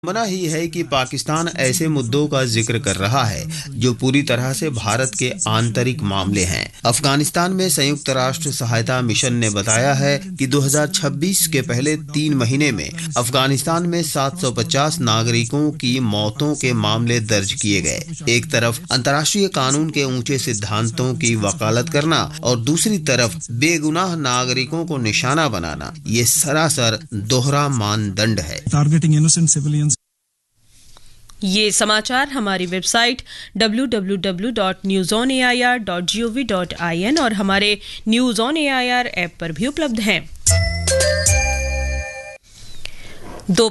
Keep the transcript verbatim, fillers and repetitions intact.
मना ही है कि पाकिस्तान ऐसे मुद्दों का जिक्र कर रहा है जो पूरी तरह से भारत के आंतरिक मामले हैं। अफगानिस्तान में संयुक्त राष्ट्र सहायता मिशन ने बताया है कि दो हज़ार छब्बीस के पहले तीन महीने में अफगानिस्तान में सात सौ पचास नागरिकों की मौतों के मामले दर्ज किए गए। एक तरफ अंतर्राष्ट्रीय कानून के ऊंचे सिद्धांतों की वकालत करना और दूसरी तरफ बेगुनाह नागरिकों को निशाना बनाना, ये सरासर दोहरा मानदंड है। Targeting innocent civilians. ये समाचार हमारी website W W W dot news on A I R dot G O V dot I N और हमारे news on A I R app पर भी उपलब्ध हैं।